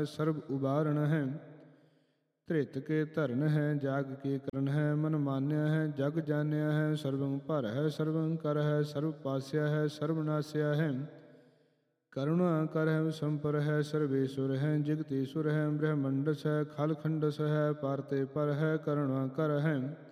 ਸਰਬ ਉਬਾਰਣ ਹੈ। ਧ੍ਰਿਤ ਕੇ ਧਰਨ ਹੈ, ਜਾਗ ਕੇ ਕਰਨ ਹੈ, ਮਨ ਮਾਨਿਆ ਹੈ, ਜਗ ਜਾਣਿਆ ਹੈ। ਸਰਬੰ ਭਰ ਹੈ, ਸਰਬੰ ਕਰ ਹੈ, ਸਰਬ ਪਾਸਿਆ ਹੈ, ਸਰਬ ਨਾਸਿਆ ਹੈ। ਕਰੁਣਾ ਕਰ ਹੈ, ਸੰਪਰ ਹੈ, ਸਰਵੇਸ਼ਵਰ ਹੈ, ਜਗਤੀਸ਼ਵਰ ਹੈ। ਬ੍ਰਹਮੰਡਸ ਹੈ, ਖਲ ਖੰਡਸ ਹੈ, ਪਰ ਤੇ ਪਰ ਹੈ, ਕਰੁਣਾ ਕਰ ਹੈ।